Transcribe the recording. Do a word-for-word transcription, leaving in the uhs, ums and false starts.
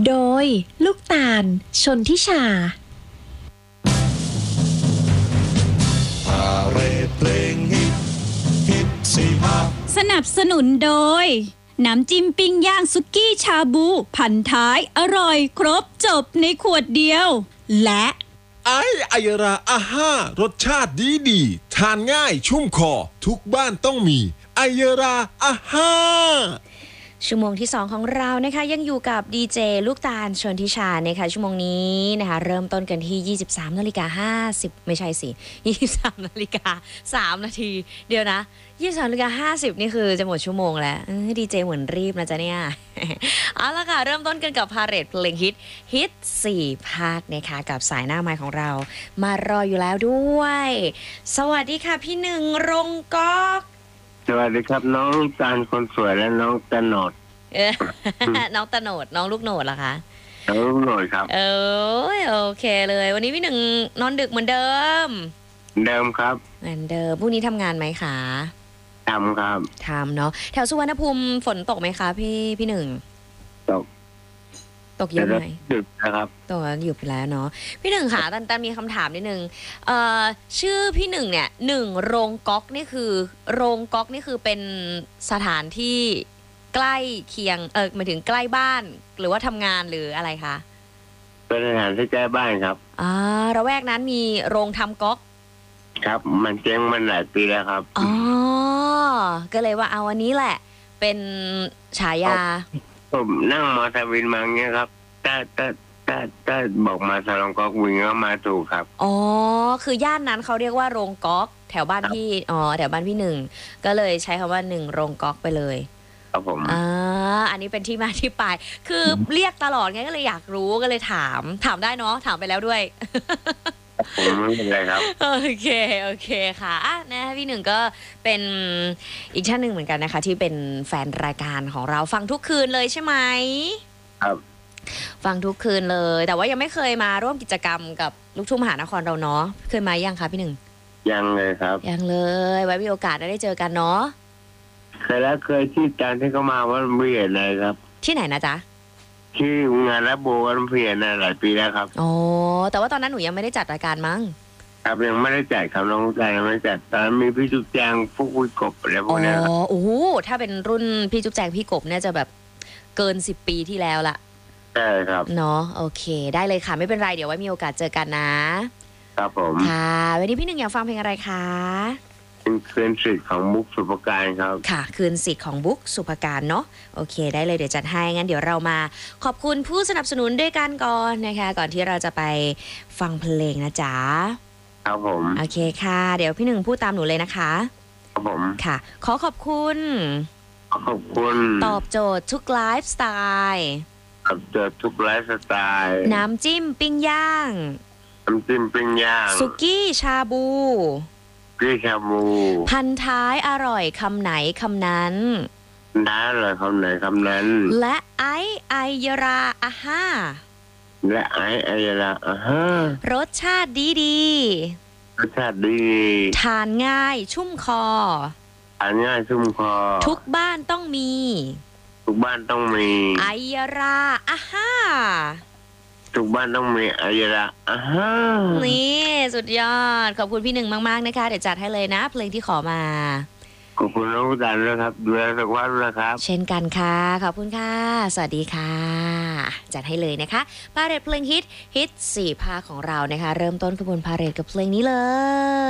โดยลูกตาลชนทิชาพาเรดเพลงฮิตฮิตสี่ภาคสนับสนุนโดยน้ำจิ้มปิ้งย่างสุกี้ชาบูพันท้ายอร่อยครบจบในขวดเดียวและไอไอยราอาห้ารสชาติดีดีทานง่ายชุ่มคอทุกบ้านต้องมีไอยราอาห้าชั่วโมงที่สองของเรานะคะยังอยู่กับดีเจลูกตาลชนทิชานะคะชั่วโมงนี้นะคะเริ่มต้นกันที่ ยี่สิบสามนาฬิกาห้าสิบ ไม่ใช่สิ ยี่สิบสามนาฬิกาสามนาทีเดี๋ยวนะ ยี่สิบสามนาฬิกาห้าสิบ นี่คือจะหมดชั่วโมงแล้วดีเจเหมือนรีบนะจ๊ะเนี่ย เอาละค่ะเริ่มต้นกันกับพาเรดเพลงฮิตฮิตสี่ภาคนะคะกับสายหน้าไมค์ของเรามารออยู่แล้วด้วยสวัสดีค่ะพี่หนึ่งรงก๊อกสวัสดีครับน้องตาลคนสวยและน้องตะโนดน้องตะโนดน้องลูกโหนดเหรอคะน้องลูกโหนดครับเออโอเคเลยวันนี้พี่หนึ่งนอนดึกเหมือนเดิมเดิมครับเหมือนเดิมพรุ่งนี้ทำงานไหมคะทำครับทำเนาะแถวสุวรรณภูมิฝนตกไหมคะพี่พี่หนึ่งตกตกเยอะไหมดึกนะครับตกอยู่ไปแล้วเนาะพี่หนึ่งค่ะตันตันมีคำถามนิดนึงเอ่อชื่อพี่หนึ่งเนี่ยหนึ่งโรงก๊อกนี่คือโรงก๊อกนี่คือเป็นสถานที่ใกล้เคียงเออหมายถึงใกล้บ้านหรือว่าทำงานหรืออะไรคะเป็นสถานที่ใกล้บ้านครับอ่าระแวกนั้นมีโรงทำก๊อกครับมันเจ๊งมันหลายปีแล้วครับอ๋อก็เลยว่าเอาวันนี้แหละเป็นฉายาผมนั่งมอเตอร์วินมาเงี้ยครับถ้าถ้าถ้าถ้าบอกมาสลองก๊อกวิ่งก็มาถูกครับอ๋อคือย่านนั้นเขาเรียกว่าโรงก๊อกแถวบ้านพี่อ๋อแถวบ้านพี่หนึ่งก็เลยใช้คำว่าหนึ่งโรงก๊อกไปเลยครับผมอ่าอันนี้เป็นที่มาที่ไปคือเรียกตลอดไงก็เลยอยากรู้ก็เลยถามถามได้เนาะถามไปแล้วด้วยผมไม่เป็นไรครับโอเคโอเคค่ะอ่ะนะพี่หนึ่งก็เป็นอีกท่านหนึ่งเหมือนกันนะคะที่เป็นแฟนรายการของเราฟังทุกคืนเลยใช่ไหมครับฟังทุกคืนเลยแต่ว่ายังไม่เคยมาร่วมกิจกรรมกับลูกทุ่งมหานครเราเนาะเคยมายังคะพี่หนึ่งยังเลยครับยังเลยไว้มีโอกาสได้เจอกันเนาะเคยแล้วเคยที่การที่เขามาว่าเพียนอะไรครับที่ไหนนะจ๊ะที่งานรับโบวันเพียนนะหลายปีแล้วครับอ๋อแต่ว่าตอนนั้นหนูยังไม่ได้จัดรายการมั้งครับยังไม่ได้จัดครับน้องใจยังไม่จัดตอนมีพี่จุ๊บแจงพวกวิกบอะไรพวกนี้อ๋อโอ้โหถ้าเป็นรุ่นพี่จุ๊บแจงพี่กบเนี่ยจะแบบเกินสิบปีที่แล้วละใช่ครับเนาะโอเคได้เลยค่ะไม่เป็นไรเดี๋ยวไว้มีโอกาสเจอกันนะครับผมค่ะวันนี้พี่หนึ่งอยากฟังเพลงอะไรคะเป็นคืนสิทธิ์ของบุ๊กสุภการครับค่ะคืนสิทธิ์ของบุ๊กสุภการเนาะโอเคได้เลยเดี๋ยวจัดให้งั้นเดี๋ยวเรามาขอบคุณผู้สนับสนุนด้วยกันก่อนนะคะก่อนที่เราจะไปฟังเพลงนะจ๊ะครับผมโอเคค่ะเดี๋ยวพี่หนึ่งพูดตามหนูเลยนะคะครับผมค่ะขอขอบคุณขอบคุณตอบโจทย์ทุกไลฟ์สไตล์ตอบโจทย์ทุกไลฟ์สไตล์น้ำจิ้มปิ้งย่างน้ำจิ้มปิ้งย่างสุกี้ชาบูพี่ชาบูพันท้ายอร่อยคำไหนคำนั้นน้าอร่อยคำไหนคำนั้นและไอไอยราอาห้าและไอไอยราอาห้ารสชาติดีดีรสชาติดีทานง่ายชุ่มคอทานง่ายชุ่มคอทุกบ้านต้องมีทุกบ้านต้องมีไอยราอาห้าทุกบ้านต้องมีอายระอ่าฮะนี่สุดยอดขอบคุณพี่หนึ่งมากๆนะคะเดี๋ยวจัดให้เลยนะเพลงที่ขอมาขอบคุณน้องดันด้วยครับดูแลสุขภาพด้วยครับเช่นกันค่ะขอบคุณค่ะสวัสดีค่ะจัดให้เลยนะคะพาเรทเพลงฮิตฮิตสี่ภาคของเรานะคะเริ่มต้นขบวนพาเรทกับเพลงนี้เลย